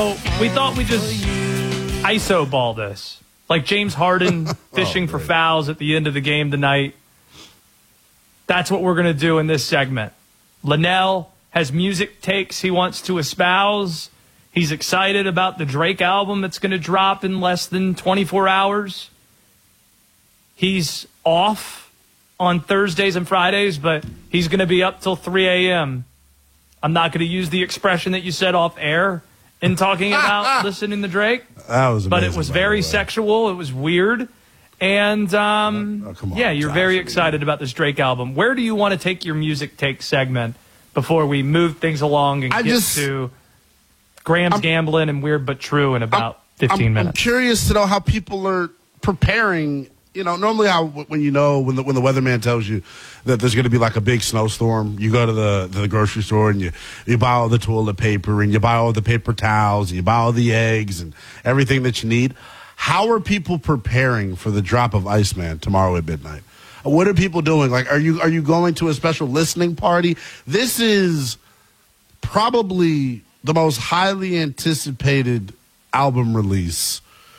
We thought we'd just ISO ball this. Like James Harden fishing for fouls at the end of the game tonight. That's what we're going to do in this segment. Linnell has music takes he wants to espouse. He's excited about the Drake album that's going to drop in less than 24 hours. He's off on Thursdays and Fridays, but he's going to be up till 3 a.m. I'm not going to use the expression that you said off air in talking about listening to Drake. That was amazing, but it was very sexual. It was weird. And, come on, you're Josh, very excited about this Drake album. Where do you want to take your music take segment before we move things along and get to Graham's Gambling and Weird But True in about 15 minutes? I'm curious to know how people are preparing. You know, normally when the weatherman tells you that there's going to be like a big snowstorm, you go to the grocery store and you buy all the toilet paper and you buy all the paper towels and you buy all the eggs and everything that you need. How are people preparing for the drop of Iceman tomorrow at midnight? What are people doing? Like, are you going to a special listening party? This is probably the most highly anticipated album release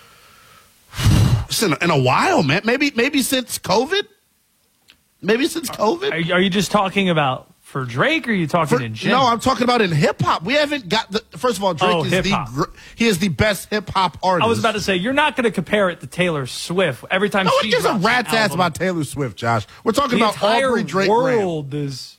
in a while, man. Maybe since COVID. Maybe since COVID. Are you just talking about for Drake, or are you talking in general? No, I'm talking about in hip hop. We haven't got the. First of all, Drake is the best hip hop artist. I was about to say you're not going to compare it to Taylor Swift every time. No, she gives a rat's album. ass about Taylor Swift, Josh. We're talking the about Aubrey Drake. World Graham. is.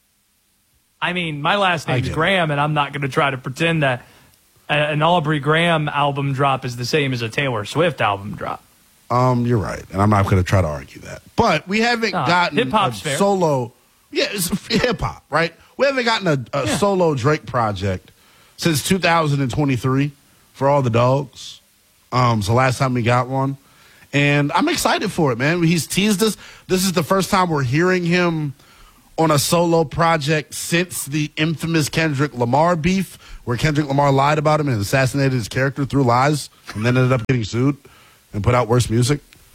I mean, my last name is Graham, and I'm not going to try to pretend that an Aubrey Graham album drop is the same as a Taylor Swift album drop. You're right, and I'm not going to try to argue that. But we haven't gotten hip-hop's a solo. Yeah, it's hip hop, right? We haven't gotten a solo Drake project since 2023 for all the dogs. So last time we got one, and I'm excited for it, man. He's teased us. This is the first time we're hearing him on a solo project since the infamous Kendrick Lamar beef, where Kendrick Lamar lied about him and assassinated his character through lies, and then ended up getting sued and put out worse music.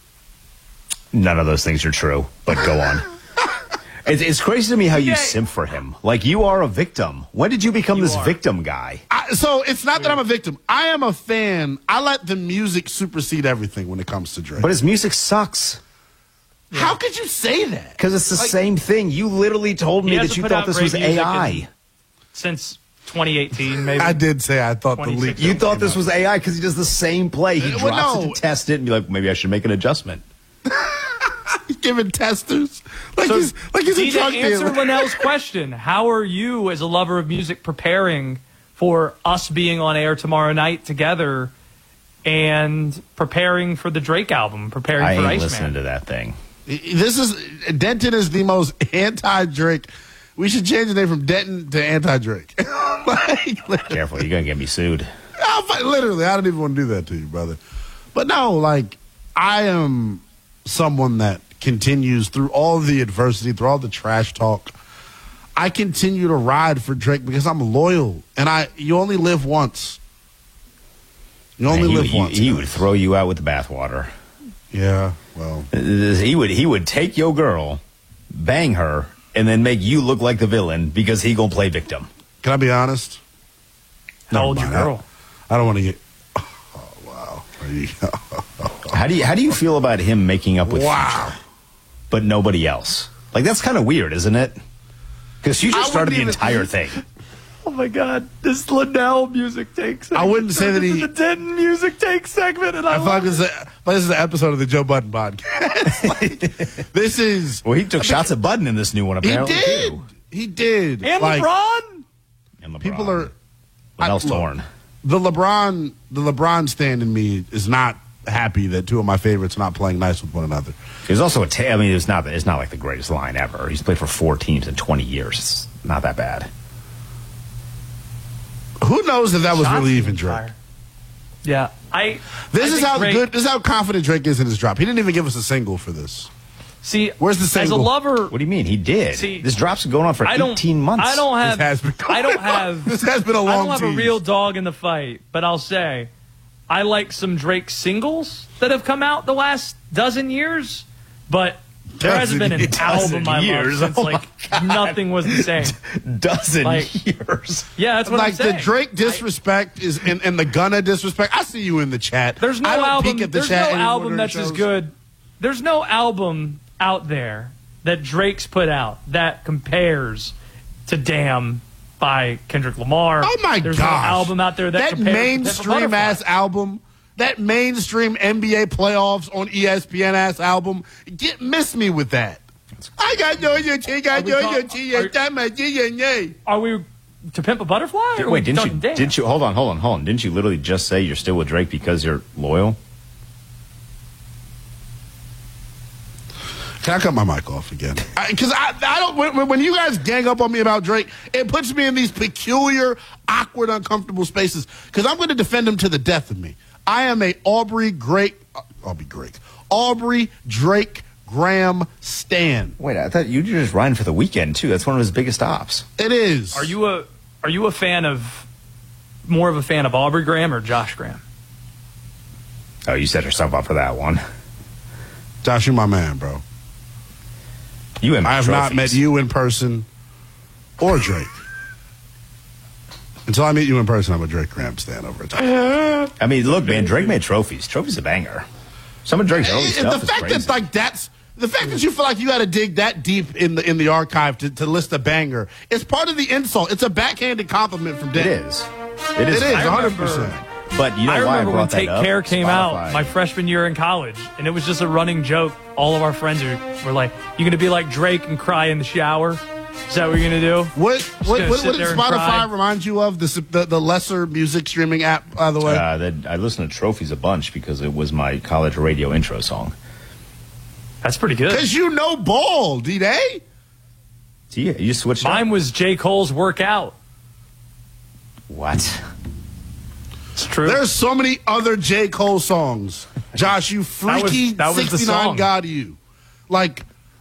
None of those things are true, but go on. It's crazy to me how you simp for him. Like, you are a victim. When did you become this victim guy? So it's not that I'm a victim. I am a fan. I let the music supersede everything when it comes to Drake. But his music sucks. Yeah. How could you say that? Because it's the same thing. You literally told me that you thought this was AI. Since 2018, maybe. I did say I thought the leak. You thought this was AI because he does the same play. He drops it to test it and be like, maybe I should make an adjustment. He's giving testers. He's a drug dealer. Answer Linnell's question. How are you, as a lover of music, preparing for us being on air tomorrow night together and preparing for the Drake album, preparing for Iceman? I ain't listening to that thing. Denton is the most anti-Drake. We should change the name from Denton to anti-Drake. Careful, you're going to get me sued. Literally, I don't even want to do that to you, brother. But no, I am someone that continues through all the adversity, through all the trash talk. I continue to ride for Drake because I'm loyal, and you only live once. You only live once. He would throw you out with the bathwater. Yeah, well, he would take your girl, bang her, and then make you look like the villain because he gonna play victim. Can I be honest? How old's your girl? I don't want to get. Oh wow! There you go. How do you feel about him making up with Future, but nobody else? Like, that's kind of weird, isn't it? Because Future started the entire thing. Oh my God! This Linnell music take segment. I wouldn't say that the Denton music take segment, and I thought this is an episode of the Joe Budden podcast. This is. Well, he took shots at Budden in this new one. Apparently, he did, and LeBron. And LeBron. People are. Linnell's torn. The LeBron stand in me is not happy that two of my favorites are not playing nice with one another. There's also it's not like the greatest line ever. He's played for 4 teams in 20 years. It's not that bad. Who knows if that was really even Drake? Yeah, This is how confident Drake is in his drop. He didn't even give us a single for this. See, where's the single? As a lover, what do you mean? He did. See, this drop's been going on for 18 months. I don't have. This has been a long. I don't have a real dog in the fight, but I'll say, I like some Drake singles that have come out the last dozen years. But There hasn't been an album I years. love since nothing was the same. Dozen years. Yeah, that's what I'm saying. The Drake disrespect is and the Gunna disrespect. I see you in the chat. There's no I don't album. peek at the There's chat no anymore album during that's shows. as good. There's no album out there that Drake's put out that compares to "Damn" by Kendrick Lamar. Oh my There's gosh! no album out there that compares mainstream to ass album. That mainstream NBA playoffs on ESPN ass album. Miss me with that. I got no Are we To Pimp a Butterfly? Or Wait, didn't you? Hold on. Didn't you literally just say you're still with Drake because you're loyal? Can I cut my mic off again? Because I don't. When you guys gang up on me about Drake, it puts me in these peculiar, awkward, uncomfortable spaces. Because I'm going to defend him to the death of me. I am a Aubrey Drake Graham stan. Wait, I thought you were just riding for the weekend too. That's one of his biggest stops. It is. Are you a fan of more of a fan of Aubrey Graham or Josh Graham? Oh, you set yourself up for that one. Josh, you're my man, bro. I have not met you in person or Drake. Until I meet you in person, I'm a Drake Graham stan over at time. I mean, look, man, Drake made trophies. Trophy's a banger. Some of Drake's early stuff The fact is crazy. that the fact that you feel like you got to dig that deep in the archive to list a banger, it's part of the insult. It's a backhanded compliment from Dan. It is. It is. 100%. But you know why I remember when brought that Take up? Care came Spotify. out my freshman year in college, and it was just a running joke. All of our friends were like, "You going to be like Drake and cry in the shower? Is that what you're going to do?" What gonna did sit there and Spotify cry? remind you of? The lesser music streaming app, by the way? I listened to Trophies a bunch because it was my college radio intro song. That's pretty good. Because you know ball, D-Day. See, you switched Mine up? was J. Cole's Workout. What? It's true. There's so many other J. Cole songs. Josh, you freaky that was the 69 song. God you. Like,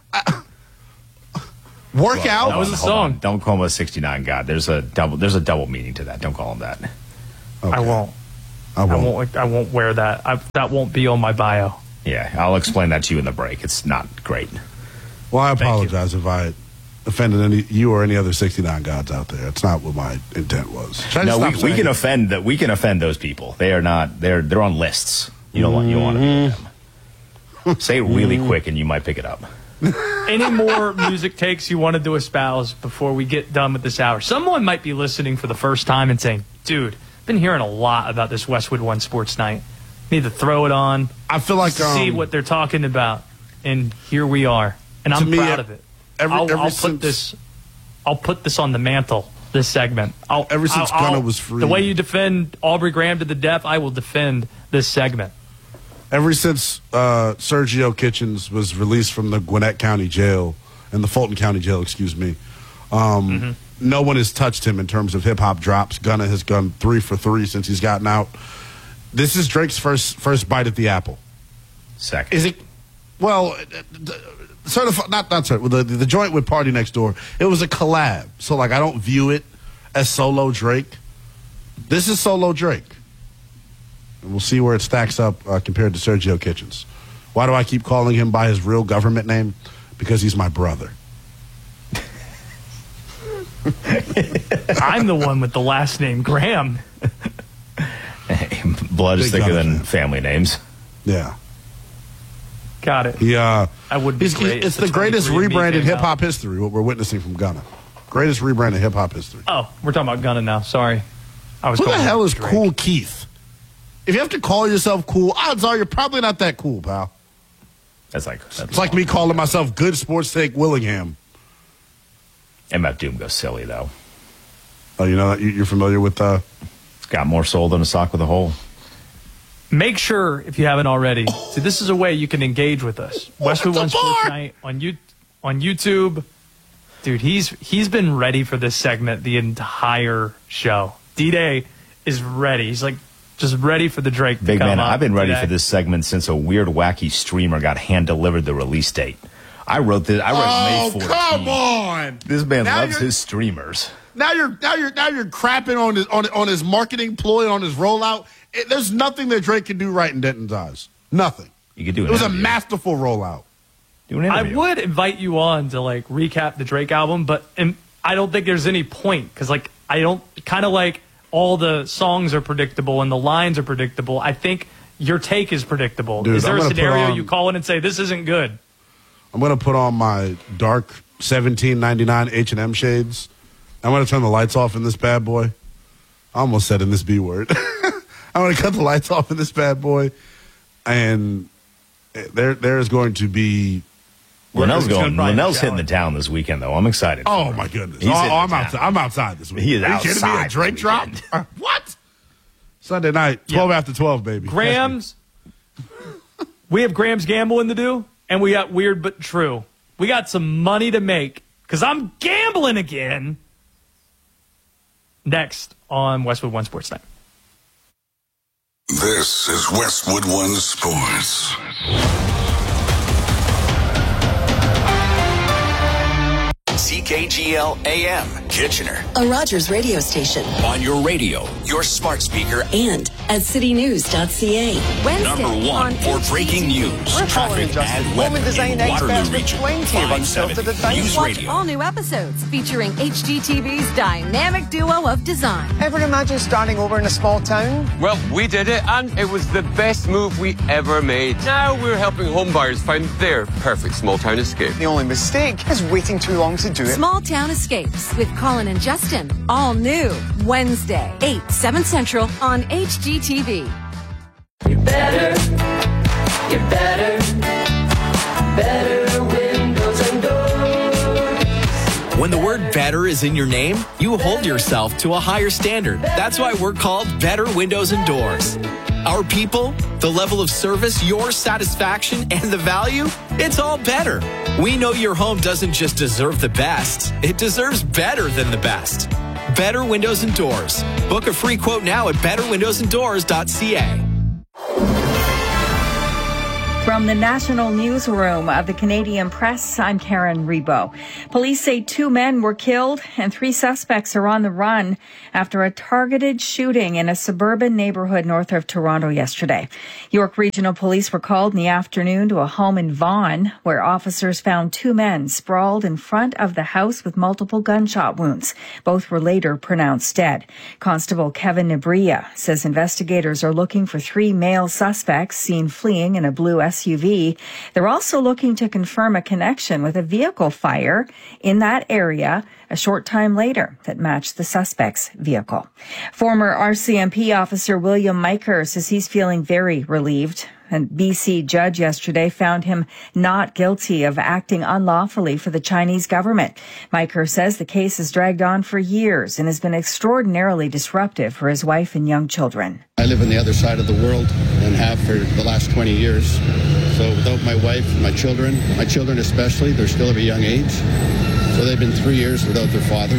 Workout. That was a Hold song. on. Don't call him a 69 God. There's a double meaning to that. Don't call him that. Okay. I won't. I won't wear that. That won't be on my bio. Yeah, I'll explain that to you in the break. It's not great. Well, I apologize if I offended you or any other 69 gods out there. It's not what my intent was. No, we can offend that. We can offend those people. They are not. They're on lists. You don't want to be them. Say it really quick, and you might pick it up. Any more music takes you wanted to espouse before we get done with this hour? Someone might be listening for the first time and saying, "Dude, I've been hearing a lot about this Westwood One Sports Night. Need to throw it on. I feel like see what they're talking about." And here we are, and I'm proud of it. I'll put this on the mantle. This segment. Ever since Gunna was free, the way you defend Aubrey Graham to the death, I will defend this segment. Ever since Sergio Kitchens was released from the Gwinnett County Jail and the Fulton County Jail, excuse me, no one has touched him in terms of hip hop drops. Gunna has gone 3 for 3 since he's gotten out. This is Drake's first bite at the apple. Second. Is it? Well, certified, not certified. The joint with Party Next Door, it was a collab. So, like, I don't view it as solo Drake. This is solo Drake. And we'll see where it stacks up compared to Sergio Kitchens. Why do I keep calling him by his real government name? Because he's my brother. I'm the one with the last name Graham. Blood is Big thicker Gunna than fan. family names. Yeah. Got it. Yeah. I would be great. It's the greatest 23andMe rebrand in came hip hop out. history, what we're witnessing from Gunna. Greatest rebrand in hip hop history. Oh, we're talking about Gunna now. Sorry. Who the hell is Drake. Cool Keith? If you have to call yourself cool, odds are you're probably not that cool, pal. That's It's like me calling myself Good Sports Take Willingham. MF Doom goes silly though. Oh, you know that you're familiar with It's got more soul than a sock with a hole. Make sure, if you haven't already, see, this is a way you can engage with us. Westwood One Sports Night on YouTube. Dude, he's been ready for this segment the entire show. D-Day is ready. He's like just ready for the Drake to Big come man, up I've been ready today. for this segment since a weird, wacky streamer got hand-delivered the release date. I wrote May 14th. come on! This man Now loves you're- his streamers. Now you're crapping on his marketing ploy, on his rollout. There's nothing that Drake can do right in Denton's eyes. Nothing. You could do It was a interview. masterful rollout. Do an interview. I would invite you on to like recap the Drake album, but I don't think there's any point because like I don't kind of like all the songs are predictable and the lines are predictable. I think your take is predictable. Dude, is there a scenario you call in and say this isn't good? I'm gonna put on my dark $17.99 H&M shades. I'm gonna turn the lights off in this bad boy. I almost said in this B word. I'm gonna cut the lights off in this bad boy, and there is going to be. Linnell's hitting the town this weekend, though. I'm excited. Oh my goodness! I'm outside this week. He is Are you outside. kidding me? A Drake drop? What? Sunday night, 12 after 12, baby. Grams. We have Graham's gambling to do, and we got Weird But True. We got some money to make because I'm gambling again. Next on Westwood One Sports Night. This is Westwood One Sports. CKGL AM, Kitchener. A Rogers radio station. On your radio, your smart speaker, And at citynews.ca. Wednesday, number one for breaking news, traffic, and weather in Waterloo region. 5-7 News Watch Radio. all new episodes featuring HGTV's dynamic duo of design. Ever imagine starting over in a small town? Well, we did it, and it was the best move we ever made. Now we're helping homebuyers find their perfect small town escape. The only mistake is waiting too long to do it. Small Town Escapes with Colin and Justin. All new Wednesday, 8, 7 Central on HGTV. You're better windows and doors. When the word better is in your name, you hold yourself to a higher standard. That's why we're called Better Windows and Doors. Our people, the level of service, your satisfaction, and the value, it's all better. We know your home doesn't just deserve the best, it deserves better than the best. Better Windows and Doors. Book a free quote now at betterwindowsanddoors.ca. From the National Newsroom of the Canadian Press, I'm Karen Rebo. Police say 2 men were killed and 3 suspects are on the run after a targeted shooting in a suburban neighborhood north of Toronto yesterday. York Regional Police were called in the afternoon to a home in Vaughan where officers found 2 men sprawled in front of the house with multiple gunshot wounds. Both were later pronounced dead. Constable Kevin Nabria says investigators are looking for 3 male suspects seen fleeing in a blue SUV. They're also looking to confirm a connection with a vehicle fire in that area a short time later that matched the suspect's vehicle. Former RCMP officer William Miker says he's feeling very relieved. A BC judge yesterday found him not guilty of acting unlawfully for the Chinese government. Miker says the case has dragged on for years and has been extraordinarily disruptive for his wife and young children. I live on the other side of the world and have for the last 20 years. So without my wife and my children especially, they're still of a young age. So they've been 3 years without their father.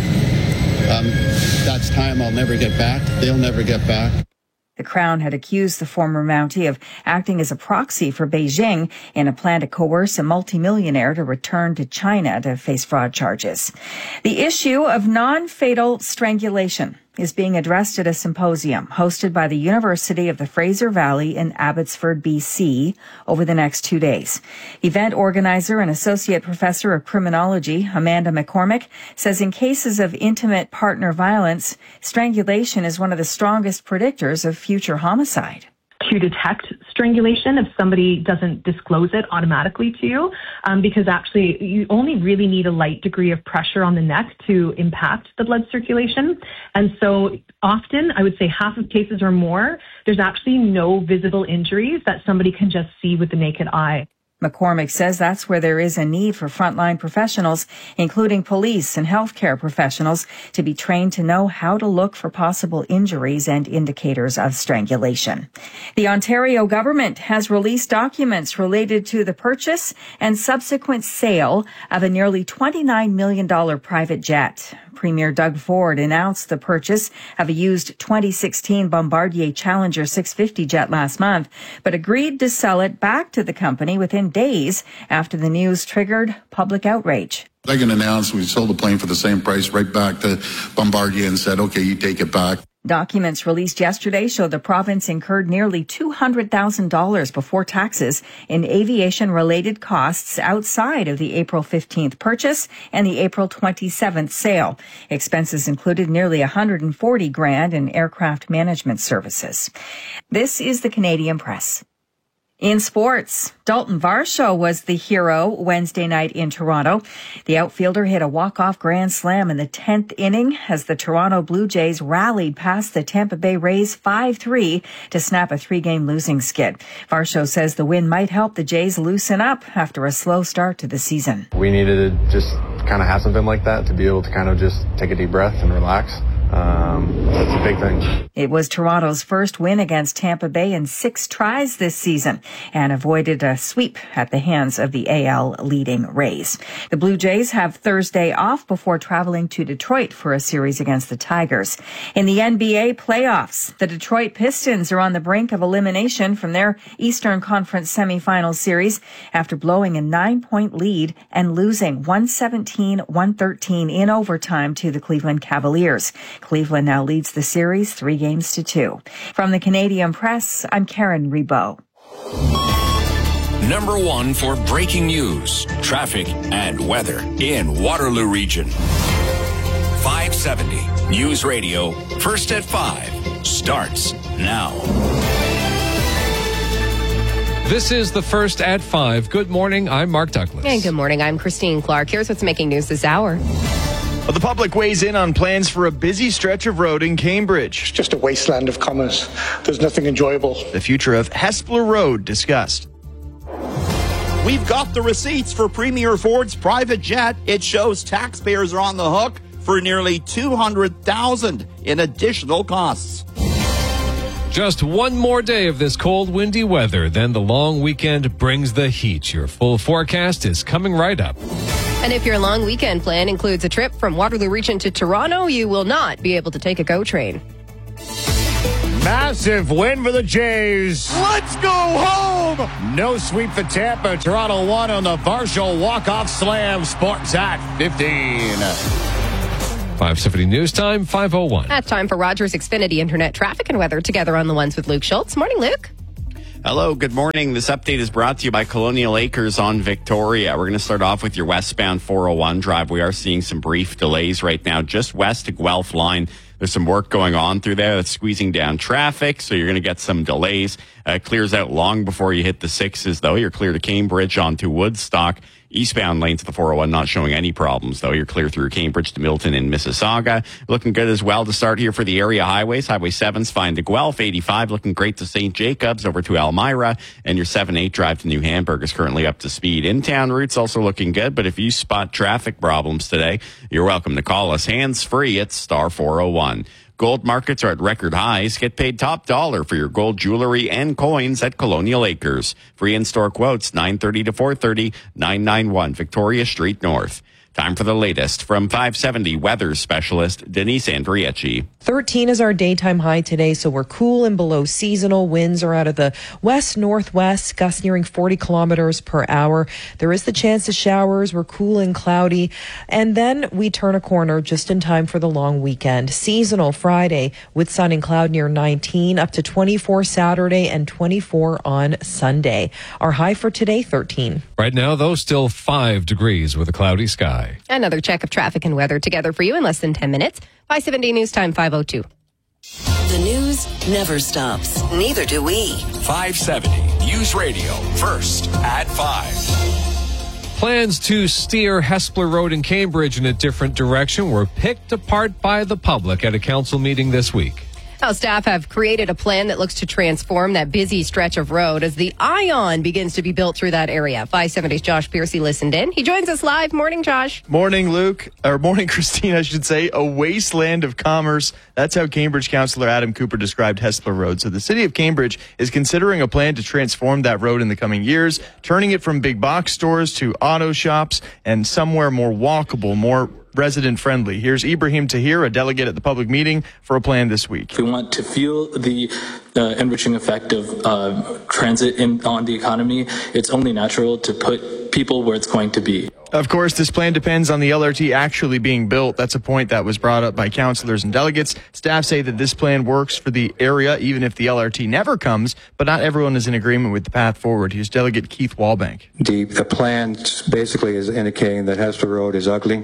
That's time I'll never get back. They'll never get back. The Crown had accused the former Mountie of acting as a proxy for Beijing in a plan to coerce a multimillionaire to return to China to face fraud charges. The issue of non-fatal strangulation is being addressed at a symposium hosted by the University of the Fraser Valley in Abbotsford, BC, over the next 2 days. Event organizer and associate professor of criminology, Amanda McCormick, says in cases of intimate partner violence, strangulation is one of the strongest predictors of future homicide. To detect strangulation if somebody doesn't disclose it automatically to you, because actually you only really need a light degree of pressure on the neck to impact the blood circulation. And so often, I would say half of cases or more, there's actually no visible injuries that somebody can just see with the naked eye. McCormick says that's where there is a need for frontline professionals, including police and healthcare professionals, to be trained to know how to look for possible injuries and indicators of strangulation. The Ontario government has released documents related to the purchase and subsequent sale of a nearly $29 million private jet. Premier Doug Ford announced the purchase of a used 2016 Bombardier Challenger 650 jet last month, but agreed to sell it back to the company within days after the news triggered public outrage. They can announce we sold the plane for the same price right back to Bombardier and said, okay, you take it back. Documents released yesterday show the province incurred nearly $200,000 before taxes in aviation-related costs outside of the April 15th purchase and the April 27th sale. Expenses included nearly $140,000 in aircraft management services. This is the Canadian Press. In sports, Dalton Varsho was the hero Wednesday night in Toronto. The outfielder hit a walk-off grand slam in the 10th inning as the Toronto Blue Jays rallied past the Tampa Bay Rays 5-3 to snap a 3-game losing skid. Varsho says the win might help the Jays loosen up after a slow start to the season. We needed to just kind of have something like that to be able to kind of just take a deep breath and relax. That's a big thing. It was Toronto's first win against Tampa Bay in 6 tries this season and avoided a sweep at the hands of the AL leading Rays. The Blue Jays have Thursday off before traveling to Detroit for a series against the Tigers. In the NBA playoffs, the Detroit Pistons are on the brink of elimination from their Eastern Conference semifinal series after blowing a 9-point lead and losing 117-113 in overtime to the Cleveland Cavaliers. Cleveland now leads the series 3-2. From the Canadian Press, I'm Karen Rebo. Number 1 for breaking news, traffic, and weather in Waterloo Region. 570 News Radio, First at 5, starts now. This is the First at 5. Good morning, I'm Mark Douglas. And good morning, I'm Christine Clark. Here's what's making news this hour. Well, the public weighs in on plans for a busy stretch of road in Cambridge. It's just a wasteland of commerce. There's nothing enjoyable. The future of Hespeler Road discussed. We've got the receipts for Premier Ford's private jet. It shows taxpayers are on the hook for nearly $200,000 in additional costs. Just one more day of this cold, windy weather, then the long weekend brings the heat. Your full forecast is coming right up. And if your long weekend plan includes a trip from Waterloo Region to Toronto, you will not be able to take a GO train. Massive win for the Jays. Let's go home! No sweep for Tampa. Toronto won on the Varsho walk-off slam. Sports at 15. 570 News Time, 5:01. That's time for Rogers Xfinity Internet traffic and weather together on the ones with Luke Schultz. Morning, Luke. Hello, good morning. This update is brought to you by Colonial Acres on Victoria. We're going to start off with your westbound 401 drive. We are seeing some brief delays right now just west of Guelph Line. There's some work going on through there that's squeezing down traffic, so you're going to get some delays. Clears out long before you hit the 6s, though. You're clear to Cambridge onto Woodstock. Eastbound lanes of the 401 not showing any problems, though. You're clear through Cambridge to Milton and Mississauga. Looking good as well to start here for the area highways. Highway 7's fine to Guelph. 85 looking great to St. Jacobs over to Elmira. And your 7-8 drive to New Hamburg is currently up to speed. In-town routes also looking good, but if you spot traffic problems today, you're welcome to call us hands-free at star 401. Gold markets are at record highs. Get paid top dollar for your gold jewelry and coins at Colonial Acres. Free in-store quotes, 9:30 to 4:30, 991 Victoria Street North. Time for the latest from 570 weather specialist Denise Andriecci. 13 is our daytime high today, so we're cool and below seasonal. Winds are out of the west-northwest, gusts nearing 40 kilometers per hour. There is the chance of showers. We're cool and cloudy. And then we turn a corner just in time for the long weekend. Seasonal Friday with sun and cloud near 19, up to 24 Saturday and 24 on Sunday. Our high for today, 13. Right now, though, still 5 degrees with a cloudy sky. Another check of traffic and weather together for you in less than 10 minutes. 570 News Time, 5:02. The news never stops. Neither do we. 570 News Radio, First at 5. Plans to steer Hespeler Road in Cambridge in a different direction were picked apart by the public at a council meeting this week. Now, staff have created a plan that looks to transform that busy stretch of road as the Ion begins to be built through that area. 570's Josh Piercy listened in. He joins us live. Morning, Josh. Morning, Luke. Or morning, Christine, I should say. A wasteland of commerce. That's how Cambridge Councillor Adam Cooper described Hespeler Road. So the city of Cambridge is considering a plan to transform that road in the coming years, turning it from big box stores to auto shops and somewhere more walkable, more resident friendly. Here's Ibrahim Tahir, a delegate at the public meeting, for a plan this week. We want to feel the enriching effect of transit on the economy. It's only natural to put people where it's going to be. Of course, this plan depends on the LRT actually being built. That's a point that was brought up by councillors and delegates. Staff say that this plan works for the area, even if the LRT never comes, but not everyone is in agreement with the path forward. Here's Delegate Keith Wallbank. The plan basically is indicating that Hespeler Road is ugly.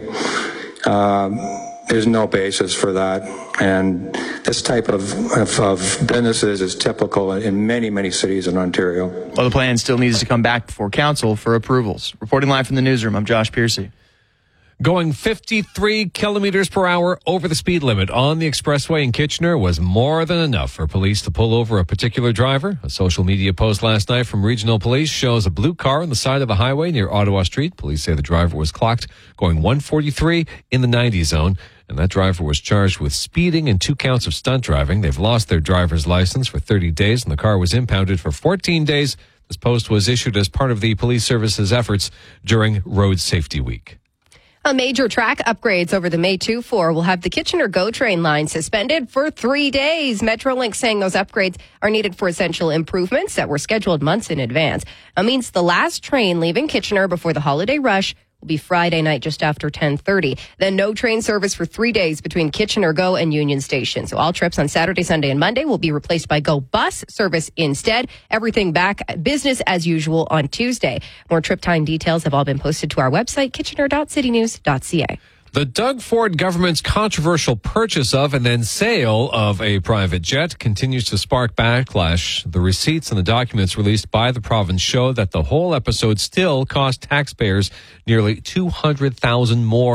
There's no basis for that. And this type of businesses is typical in many, many cities in Ontario. Well, the plan still needs to come back before council for approvals. Reporting live from the newsroom, I'm Josh Piercy. Going 53 kilometers per hour over the speed limit on the expressway in Kitchener was more than enough for police to pull over a particular driver. A social media post last night from regional police shows a blue car on the side of a highway near Ottawa Street. Police say the driver was clocked going 143 in the 90 zone. And that driver was charged with speeding and 2 counts of stunt driving. They've lost their driver's license for 30 days, and the car was impounded for 14 days. This post was issued as part of the police service's efforts during Road Safety Week. A major track upgrades over the May 2-4 will have the Kitchener GO train line suspended for 3 days. Metrolink saying those upgrades are needed for essential improvements that were scheduled months in advance. That means the last train leaving Kitchener before the holiday rush will be Friday night just after 10:30. Then no train service for 3 days between Kitchener GO and Union Station. So all trips on Saturday, Sunday, and Monday will be replaced by GO bus service instead. Everything back business as usual on Tuesday. More trip time details have all been posted to our website, kitchener.citynews.ca. The Doug Ford government's controversial purchase of and then sale of a private jet continues to spark backlash. The receipts and the documents released by the province show that the whole episode still cost taxpayers nearly $200,000 more.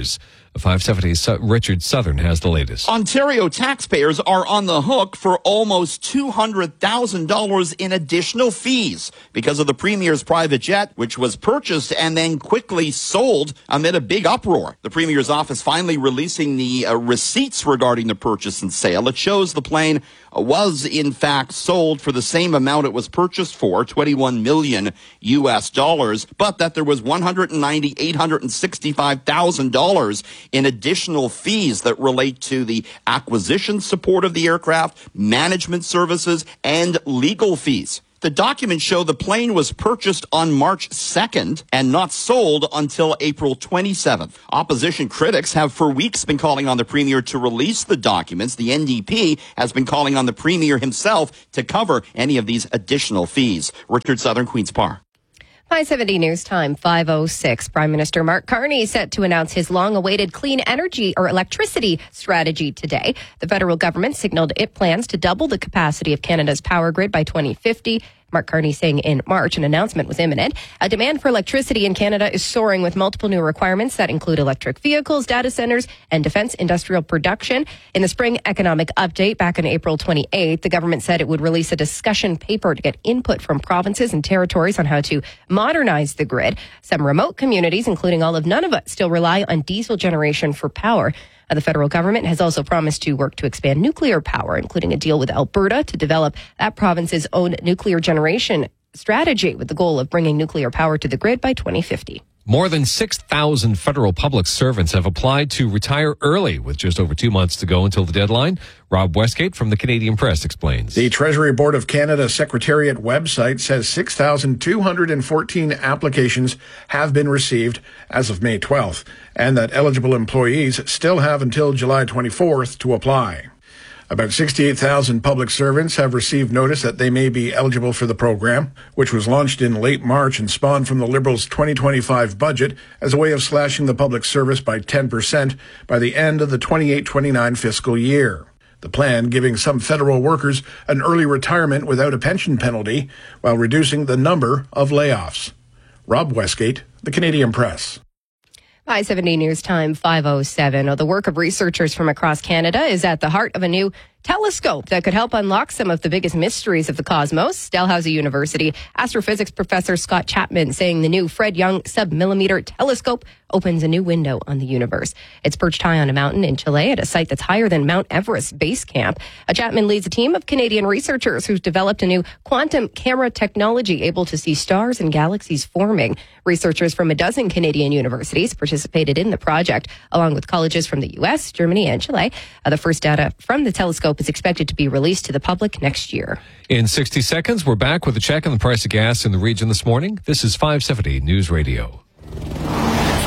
570's Richard Southern has the latest. Ontario taxpayers are on the hook for almost $200,000 in additional fees because of the Premier's private jet, which was purchased and then quickly sold amid a big uproar. The Premier's office finally releasing the receipts regarding the purchase and sale. It shows the plane was in fact sold for the same amount it was purchased for, $21 million, but that there was $865,000 in additional fees that relate to the acquisition support of the aircraft, management services, and legal fees. The documents show the plane was purchased on March 2nd and not sold until April 27th. Opposition critics have for weeks been calling on the Premier to release the documents. The NDP has been calling on the Premier himself to cover any of these additional fees. Richard Southern, Queen's Park. 570 News Time, 5:06. Prime Minister Mark Carney set to announce his long-awaited clean energy or electricity strategy today. The federal government signaled it plans to double the capacity of Canada's power grid by 2050. Mark Carney saying in March an announcement was imminent. A demand for electricity in Canada is soaring with multiple new requirements that include electric vehicles, data centers, and defense industrial production. In the spring economic update back on April 28th, the government said it would release a discussion paper to get input from provinces and territories on how to modernize the grid. Some remote communities, including all of Nunavut, still rely on diesel generation for power. The federal government has also promised to work to expand nuclear power, including a deal with Alberta to develop that province's own nuclear generation strategy with the goal of bringing nuclear power to the grid by 2050. More than 6,000 federal public servants have applied to retire early with just over 2 months to go until the deadline. Rob Westgate from the Canadian Press explains. The Treasury Board of Canada Secretariat website says 6,214 applications have been received as of May 12th, and that eligible employees still have until July 24th to apply. About 68,000 public servants have received notice that they may be eligible for the program, which was launched in late March and spawned from the Liberals' 2025 budget as a way of slashing the public service by 10% by the end of the 28-29 fiscal year. The plan giving some federal workers an early retirement without a pension penalty while reducing the number of layoffs. Rob Westgate, the Canadian Press. 570 News Time, 5:07. The work of researchers from across Canada is at the heart of a new telescope that could help unlock some of the biggest mysteries of the cosmos. Dalhousie University astrophysics professor Scott Chapman saying the new Fred Young submillimeter telescope opens a new window on the universe. It's perched high on a mountain in Chile at a site that's higher than Mount Everest base camp. Chapman leads a team of Canadian researchers who've developed a new quantum camera technology able to see stars and galaxies forming. Researchers from a dozen Canadian universities participated in the project, along with colleges from the U.S., Germany, and Chile. The first data from the telescope is expected to be released to the public next year. In 60 seconds, we're back with a check on the price of gas in the region this morning. This is 570 News Radio.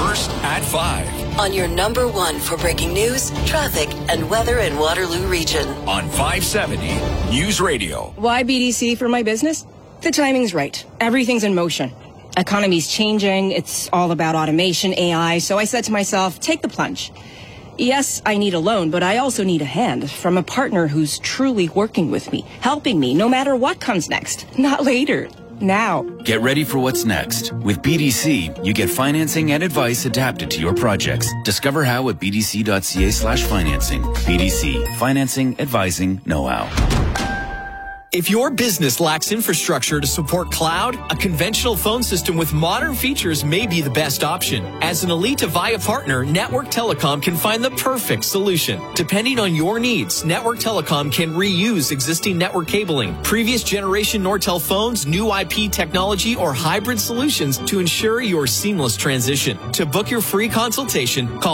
first at 5. On your number one for breaking news, traffic, and weather in Waterloo Region. On 570 News Radio. Why BDC for my business? The timing's right. Everything's in motion. Economy's changing. It's all about automation, AI. So I said to myself, take the plunge. Yes, I need a loan, but I also need a hand from a partner who's truly working with me, helping me no matter what comes next. Not later. Now. Get ready for what's next. With BDC, you get financing and advice adapted to your projects. Discover how at bdc.ca/financing. BDC. Financing, advising, know-how. If your business lacks infrastructure to support cloud, a conventional phone system with modern features may be the best option. As an Elite Avaya partner, Network Telecom can find the perfect solution. Depending on your needs, Network Telecom can reuse existing network cabling, previous generation Nortel phones, new IP technology, or hybrid solutions to ensure your seamless transition. To book your free consultation, call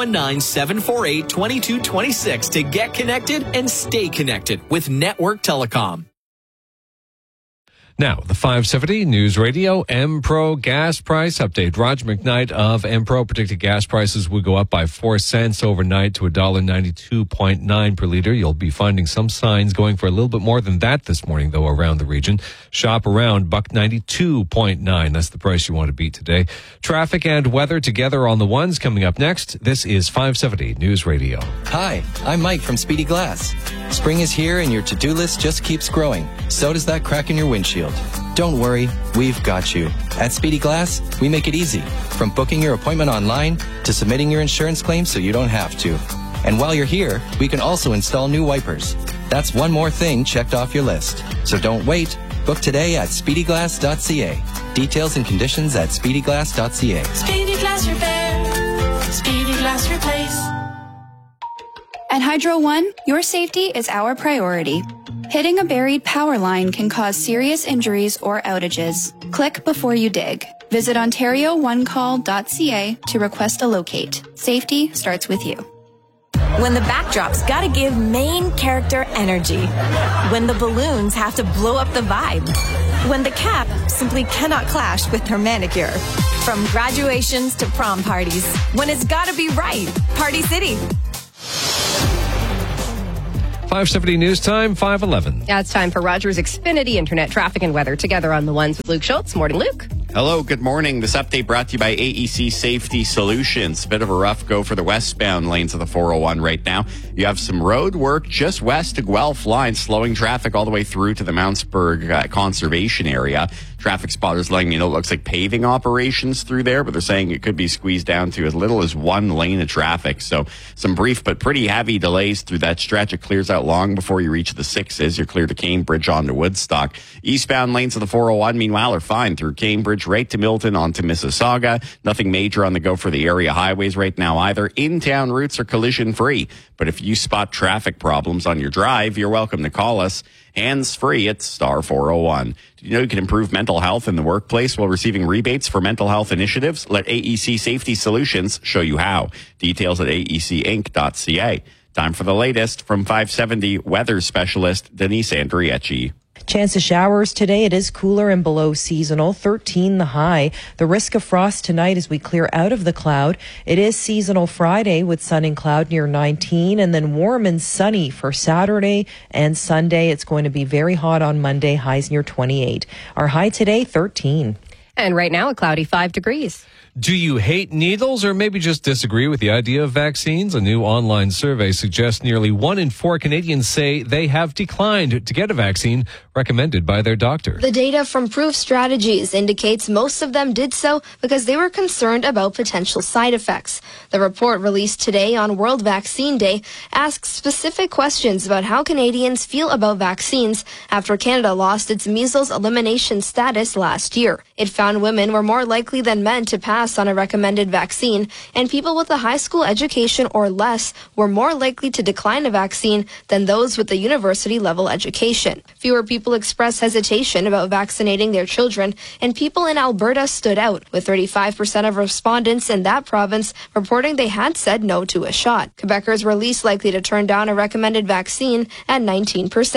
519-748-2226 to get connected and stay connected with Network Telecom. Now, the 570 News Radio M-Pro gas price update. Roger McKnight of M-Pro predicted gas prices would go up by 4 cents overnight to $1.92.9 per liter. You'll be finding some signs going for a little bit more than that this morning, though, around the region. Shop around $1.92.9. That's the price you want to beat today. Traffic and weather together on the ones coming up next. This is 570 News Radio. Hi, I'm Mike from Speedy Glass. Spring is here and your to-do list just keeps growing. So does that crack in your windshield. Don't worry, we've got you. At Speedy Glass, we make it easy. From booking your appointment online to submitting your insurance claim so you don't have to. And while you're here, we can also install new wipers. That's one more thing checked off your list. So don't wait. Book today at speedyglass.ca. Details and conditions at speedyglass.ca. Speedy Glass Repair. Speedy Glass Replace. At Hydro One, your safety is our priority. Hitting a buried power line can cause serious injuries or outages. Click before you dig. Visit OntarioOneCall.ca to request a locate. Safety starts with you. When the backdrop's gotta give main character energy. When the balloons have to blow up the vibe. When the cap simply cannot clash with her manicure. From graduations to prom parties. When it's gotta be right. Party City. 570 News Time, 511. Yeah, it's time for Rogers Xfinity Internet Traffic and Weather together on the ones with Luke Schultz. Morning, Luke. Hello, good morning. This update brought to you by AEC Safety Solutions. Bit of a rough go for the westbound lanes of the 401 right now. You have some road work just west of Guelph line, slowing traffic all the way through to the Mountsburg Conservation Area. Traffic spotters letting me know it looks like paving operations through there, but they're saying it could be squeezed down to as little as one lane of traffic. So some brief but pretty heavy delays through that stretch. It clears out long before you reach the 6s. You're clear to Cambridge onto Woodstock. Eastbound lanes of the 401, meanwhile, are fine through Cambridge, right to Milton, onto Mississauga. Nothing major on the go for the area highways right now either. In-town routes are collision-free. But if you spot traffic problems on your drive, you're welcome to call us. Hands-free at star 401. Did you know you can improve mental health in the workplace while receiving rebates for mental health initiatives? Let AEC Safety Solutions show you how. Details at aecinc.ca. Time for the latest from 570 weather specialist Denise Andriecci. Chance of showers today. It is cooler and below seasonal. 13 the high. The risk of frost tonight as we clear out of the cloud. It is seasonal Friday with sun and cloud near 19, and then warm and sunny for Saturday and Sunday. It's going to be very hot on Monday. Highs near 28. Our high today, 13. And right now, a cloudy 5 degrees. Do you hate needles or maybe just disagree with the idea of vaccines? A new online survey suggests nearly 1 in 4 Canadians say they have declined to get a vaccine recommended by their doctor. The data from Proof Strategies indicates most of them did so because they were concerned about potential side effects. The report released today on World Vaccine Day asks specific questions about how Canadians feel about vaccines after Canada lost its measles elimination status last year. It found women were more likely than men to pass on a recommended vaccine, and people with a high school education or less were more likely to decline a vaccine than those with a university level education. Fewer people expressed hesitation about vaccinating their children, and people in Alberta stood out, with 35% of respondents in that province reporting they had said no to a shot. Quebecers were least likely to turn down a recommended vaccine at 19%.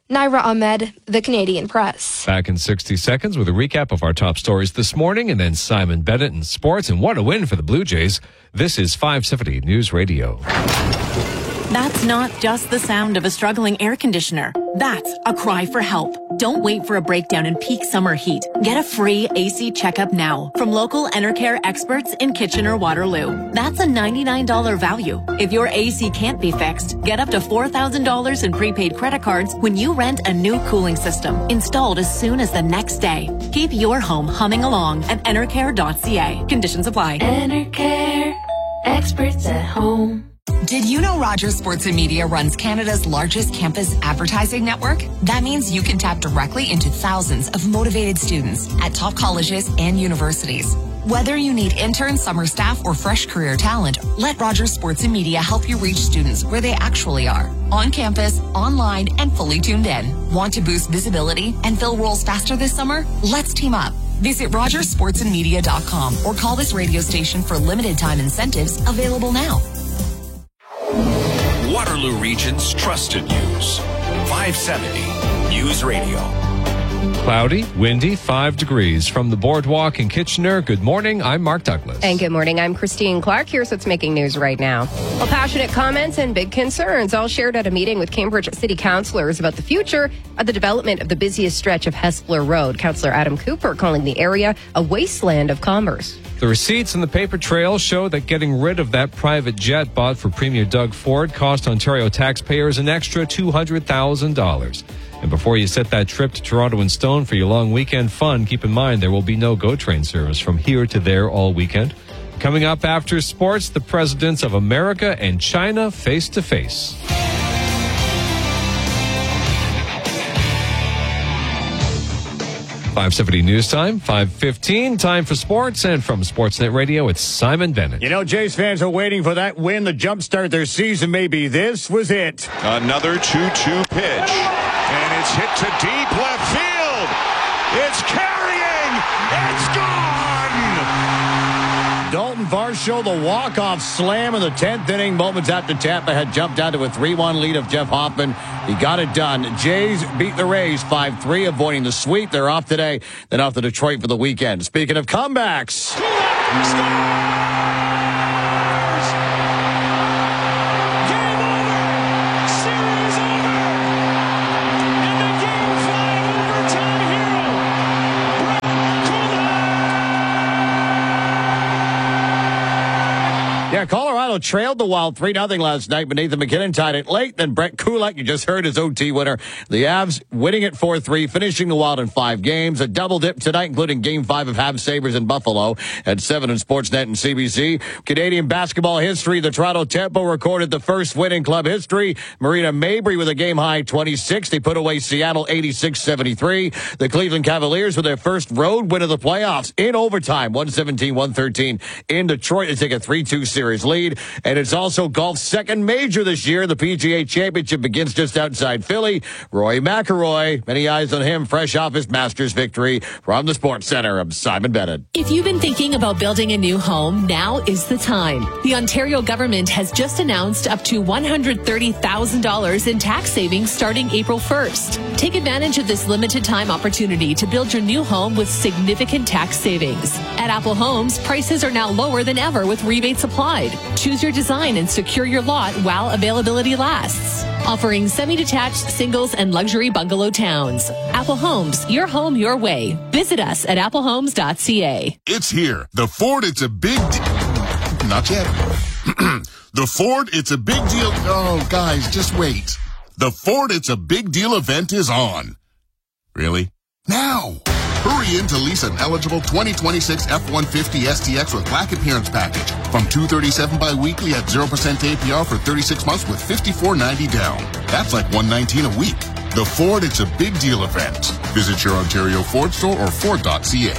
Naira Ahmed, The Canadian Press. Back in 60 seconds with a recap of our top stories this morning, and then Simon Bennett in sports. And what a win for the Blue Jays. This is 570 News Radio. That's not just the sound of a struggling air conditioner. That's a cry for help. Don't wait for a breakdown in peak summer heat. Get a free AC checkup now from local Enercare experts in Kitchener-Waterloo. That's a $99 value. If your AC can't be fixed, get up to $4,000 in prepaid credit cards when you rent a new cooling system installed as soon as the next day. Keep your home humming along at enercare.ca. Conditions apply. Enercare, experts at home. Did you know Rogers Sports and Media runs Canada's largest campus advertising network? That means you can tap directly into thousands of motivated students at top colleges and universities. Whether you need intern, summer staff, or fresh career talent, let Rogers Sports and Media help you reach students where they actually are. On campus, online, and fully tuned in. Want to boost visibility and fill roles faster this summer? Let's team up. Visit RogersSportsandMedia.com or call this radio station for limited time incentives available now. Waterloo Region's trusted news. 570 News Radio. Cloudy, windy, 5 degrees. From the boardwalk in Kitchener, good morning. I'm Mark Douglas. And good morning. I'm Christine Clark. Here's what's making news right now. Well, passionate comments and big concerns all shared at a meeting with Cambridge City Councillors about the future of the development of the busiest stretch of Hespeler Road. Councillor Adam Cooper calling the area a wasteland of commerce. The receipts and the paper trail show that getting rid of that private jet bought for Premier Doug Ford cost Ontario taxpayers an extra $200,000. And before you set that trip to Toronto and Stone for your long weekend fun, keep in mind there will be no GO train service from here to there all weekend. Coming up after sports, the presidents of America and China face to face. .570 News Time, 5:15, time for sports, and from Sportsnet Radio, it's Simon Bennett. You know, Jays fans are waiting for that win to jumpstart their season. Maybe this was it. Another 2-2 pitch, and it's hit to deep left field. It's carrying. It's gone. Dalton Varsho, the walk-off slam in the 10th inning, moments after Tampa had jumped out to a 3-1 lead of Jeff Hoffman. He got it done. Jays beat the Rays 5-3, avoiding the sweep. They're off today, then off to Detroit for the weekend. Speaking of comebacks. Yeah, Colorado trailed the Wild 3-0 last night, but Nathan McKinnon tied it late. Then Brett Kulak, you just heard, his OT winner. The Avs winning it 4-3, finishing the Wild in 5 games. A double dip tonight, including Game 5 of Habs Sabres in Buffalo at 7 on Sportsnet and CBC. Canadian basketball history, the Toronto Tempo recorded the first win in club history. Marina Mabry with a game-high 26. They put away Seattle 86-73. The Cleveland Cavaliers with their first road win of the playoffs in overtime, 117-113 in Detroit to take a 3-2 series lead. And it's also golf's second major this year. The PGA Championship begins just outside Philly. Rory McIlroy, many eyes on him, fresh off his Masters victory. From the Sports Center, I'm Simon Bennett. If you've been thinking about building a new home, now is the time. The Ontario government has just announced up to $130,000 in tax savings starting April 1st. Take advantage of this limited time opportunity to build your new home with significant tax savings. At Apple Homes, prices are now lower than ever with rebates applied. Choose your design and secure your lot while availability lasts. Offering semi-detached, singles, and luxury bungalow towns. Apple Homes, your home, your way. Visit us at applehomes.ca. It's here. The Ford, it's a big not yet. The Ford, it's a big deal. Oh, guys, just wait. The Ford, it's a big deal event is on. Really? Now! Hurry in to lease an eligible 2026 F-150 STX with Black Appearance Package from $237 bi-weekly at 0% APR for 36 months with $54.90 down. That's like $119 a week. The Ford, it's a big deal event. Visit your Ontario Ford store or Ford.ca.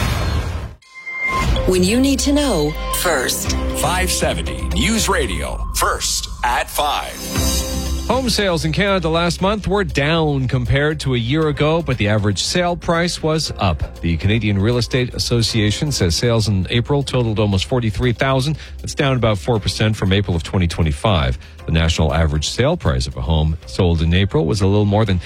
When you need to know, first. 570 News Radio, first at 5. Home sales in Canada last month were down compared to a year ago, but the average sale price was up. The Canadian Real Estate Association says sales in April totaled almost 43,000. That's down about 4% from April of 2025. The national average sale price of a home sold in April was a little more than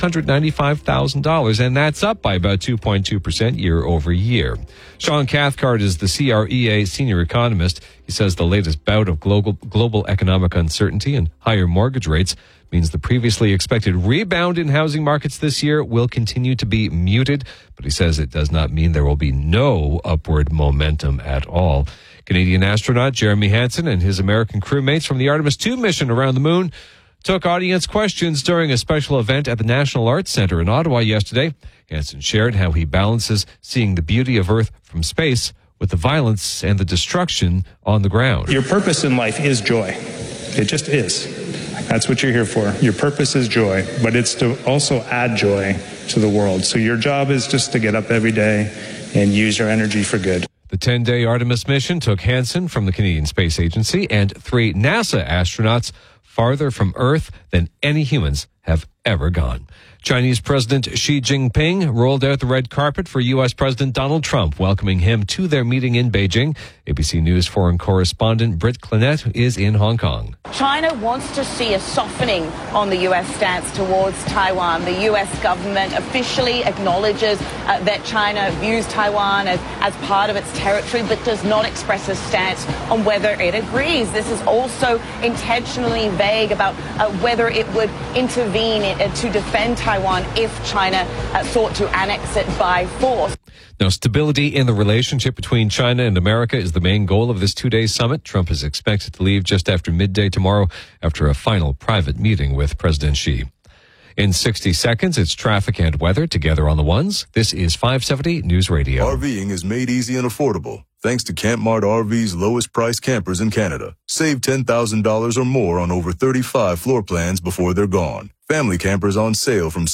$695,000, and that's up by about 2.2% year over year. Sean Cathcart is the CREA senior economist. He says the latest bout of global economic uncertainty and higher mortgage rates means the previously expected rebound in housing markets this year will continue to be muted, but he says it does not mean there will be no upward momentum at all. Canadian astronaut Jeremy Hansen and his American crewmates from the Artemis II mission around the moon took audience questions during a special event at the National Arts Centre in Ottawa yesterday. Hansen shared how he balances seeing the beauty of Earth from space with the violence and the destruction on the ground. Your purpose in life is joy. It just is. That's what you're here for. Your purpose is joy, but it's to also add joy to the world. So your job is just to get up every day and use your energy for good. The 10-day Artemis mission took Hansen from the Canadian Space Agency and 3 NASA astronauts farther from Earth than any humans have ever gone. Chinese President Xi Jinping rolled out the red carpet for U.S. President Donald Trump, welcoming him to their meeting in Beijing. ABC News foreign correspondent Britt Clinette is in Hong Kong. China wants to see a softening on the U.S. stance towards Taiwan. The U.S. government officially acknowledges that China views Taiwan as part of its territory, but does not express a stance on whether it agrees. This is also intentionally vague about whether it would intervene to defend Taiwan if China sought to annex it by force. Now, stability in the relationship between China and America is the main goal of this 2-day summit. Trump is expected to leave just after midday tomorrow after a final private meeting with President Xi. In 60 seconds, it's traffic and weather together on the ones. This is 570 News Radio. RVing is made easy and affordable thanks to Campmart RV's lowest price campers in Canada. Save $10,000 or more on over 35 floor plans before they're gone. Family campers on sale from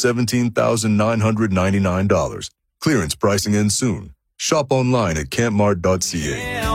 $17,999. Clearance pricing ends soon. Shop online at campmart.ca.